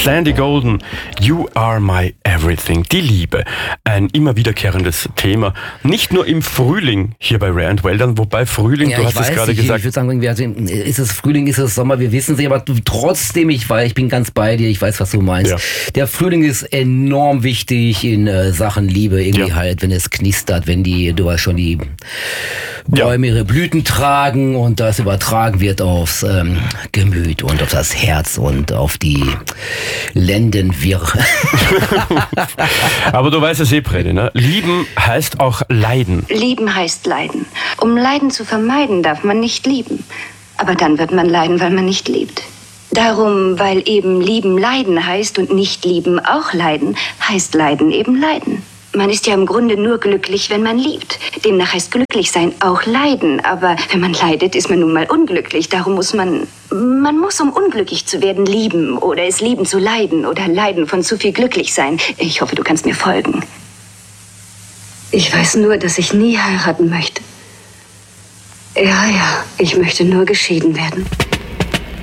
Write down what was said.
Sandy Golden, You Are My Everything. Die Liebe, ein immer wiederkehrendes Thema. Nicht nur im Frühling hier bei Rare & Well, wobei Frühling, ja, du hast es gerade gesagt. Ich würde sagen, ist es Frühling, ist es Sommer, wir wissen es nicht, aber trotzdem, ich bin ganz bei dir, ich weiß, was du meinst. Ja. Der Frühling ist enorm wichtig in Sachen Liebe, irgendwie halt, wenn es knistert, wenn du weißt schon, die Bäume ihre Blüten tragen und das übertragen wird aufs Gemüt und auf das Herz und auf die Lendenwirre. Aber du weißt es Brede, ne? Lieben heißt auch leiden. Lieben heißt leiden. Um Leiden zu vermeiden, darf man nicht lieben. Aber dann wird man leiden, weil man nicht liebt. Darum, weil eben lieben leiden heißt und nicht lieben auch leiden, heißt leiden eben leiden. Man ist ja im Grunde nur glücklich, wenn man liebt. Demnach heißt glücklich sein auch leiden. Aber wenn man leidet, ist man nun mal unglücklich. Darum muss man muss, um unglücklich zu werden, lieben. Oder es lieben zu leiden. Oder leiden von zu viel glücklich sein. Ich hoffe, du kannst mir folgen. Ich weiß nur, dass ich nie heiraten möchte. Ja, ich möchte nur geschieden werden.